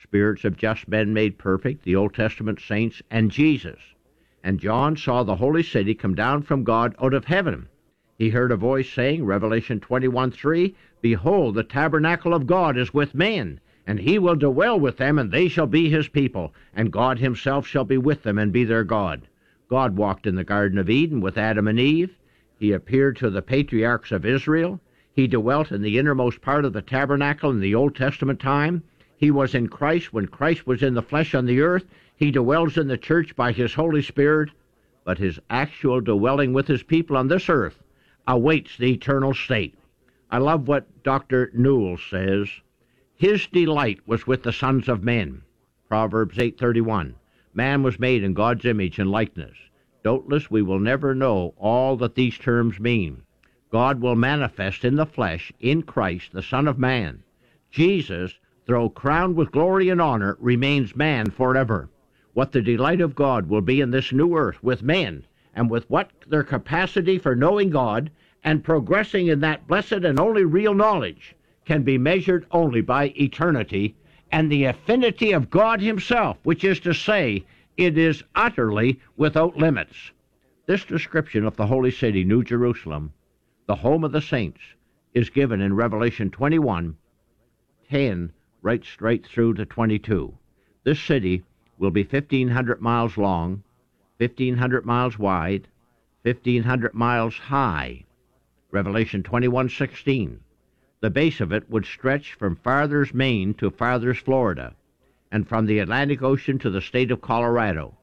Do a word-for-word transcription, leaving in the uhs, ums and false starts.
spirits of just men made perfect, the Old Testament saints, and Jesus. And John saw the holy city come down from God out of heaven. He heard a voice saying, Revelation twenty-one three, Behold, the tabernacle of God is with men, and he will dwell with them, and they shall be his people, and God himself shall be with them and be their God. God walked in the Garden of Eden with Adam and Eve. He appeared to the patriarchs of Israel. He dwelt in the innermost part of the tabernacle in the Old Testament time. He was in Christ when Christ was in the flesh on the earth. He dwells in the church by his Holy Spirit, but his actual dwelling with his people on this earth awaits the eternal state. I love what Doctor Newell says. His delight was with the sons of men. Proverbs eight thirty-one. Man was made in God's image and likeness. Doubtless we will never know all that these terms mean. God will manifest in the flesh, in Christ, the Son of Man. Jesus, though crowned with glory and honor, remains man forever. What the delight of God will be in this new earth with men, and with what their capacity for knowing God and progressing in that blessed and only real knowledge can be measured only by eternity and the affinity of God himself, which is to say, it is utterly without limits. This description of the holy city, New Jerusalem, the home of the saints, is given in Revelation twenty-one ten, right straight through to twenty-two. This city will be fifteen hundred miles long, fifteen hundred miles wide, fifteen hundred miles high. Revelation twenty-one sixteen. The base of it would stretch from Farthers, Maine to Farthers, Florida, and from the Atlantic Ocean to the state of Colorado.